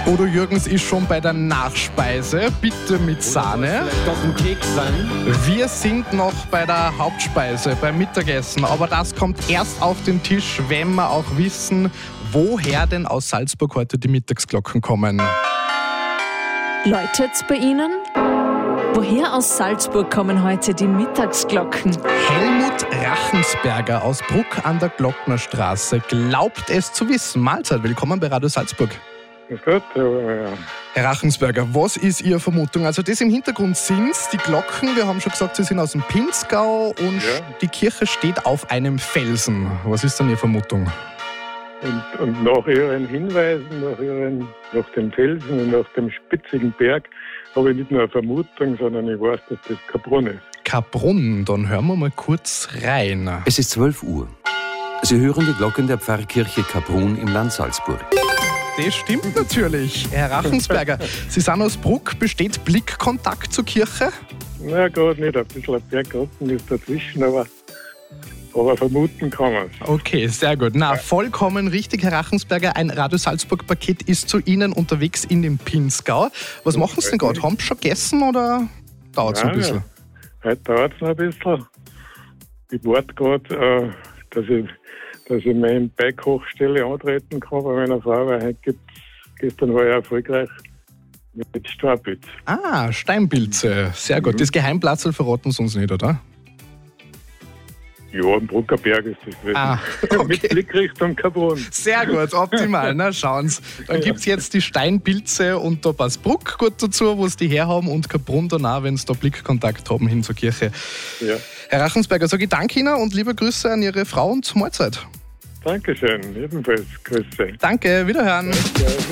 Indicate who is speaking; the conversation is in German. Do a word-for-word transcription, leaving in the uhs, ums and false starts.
Speaker 1: Udo Jürgens ist schon bei der Nachspeise, bitte mit Sahne.
Speaker 2: Vielleicht doch ein Keks sein.
Speaker 1: Wir sind noch bei der Hauptspeise, beim Mittagessen, aber das kommt erst auf den Tisch, wenn wir auch wissen, woher denn aus Salzburg heute die Mittagsglocken kommen.
Speaker 3: Läutet's bei Ihnen? Woher aus Salzburg kommen heute die Mittagsglocken?
Speaker 1: Helmut Rachensberger aus Bruck an der Glocknerstraße glaubt es zu wissen. Mahlzeit, willkommen bei Radio Salzburg.
Speaker 4: Gut, ja.
Speaker 1: Herr Rachensberger, was ist Ihre Vermutung? Also das im Hintergrund sind die Glocken. Wir haben schon gesagt, Sie sind aus dem Pinzgau und
Speaker 4: Ja.
Speaker 1: die Kirche steht auf einem Felsen. Was ist denn Ihre Vermutung?
Speaker 4: Und, und nach Ihren Hinweisen, nach, ihren, nach dem Felsen und nach dem spitzigen Berg, habe ich nicht nur eine Vermutung, sondern ich weiß, dass das Kaprun ist.
Speaker 1: Kaprun, dann hören wir mal kurz rein.
Speaker 5: Es ist zwölf Uhr. Sie hören die Glocken der Pfarrkirche Kaprun im Land Salzburg.
Speaker 1: Das stimmt natürlich. Herr Rachensberger, Sie sind aus Bruck. Besteht Blickkontakt zur Kirche?
Speaker 4: Na, gerade nicht, ein bisschen ein Berggarten ist dazwischen, aber, aber vermuten kann man es.
Speaker 1: Okay, sehr gut. Na, vollkommen richtig, Herr Rachensberger. Ein Radio Salzburg-Paket ist zu Ihnen unterwegs in den Pinzgau. Was machen Sie denn gerade? Haben Sie schon gegessen oder dauert es ein
Speaker 4: Ja,
Speaker 1: bisschen?
Speaker 4: ja. Heute dauert es noch ein bisschen. Ich warte gerade, äh, dass ich, dass ich meine Beikochstelle antreten kann bei meiner Frau, weil heute gibt's, gestern war ich erfolgreich mit Steinpilz.
Speaker 1: Ah, Steinpilze. Sehr gut. Das Geheimplatz verraten Sie uns nicht, oder?
Speaker 4: Ja, am Bruckerberg ist das gewesen.
Speaker 1: Ah,
Speaker 4: Mit
Speaker 1: okay.
Speaker 4: Blick Richtung Kaprun.
Speaker 1: Sehr gut, optimal. Na, schauen Sie. Dann gibt es jetzt die Steinpilze und da passt Bruck gut dazu, wo Sie die herhaben, und Kaprun danach, wenn Sie da Blickkontakt haben hin zur Kirche.
Speaker 4: Ja.
Speaker 1: Herr Rachensberger, sage ich danke Ihnen und liebe Grüße an Ihre Frau und Mahlzeit.
Speaker 4: Dankeschön, ebenfalls. Grüße.
Speaker 1: Danke, wiederhören.
Speaker 4: Ja,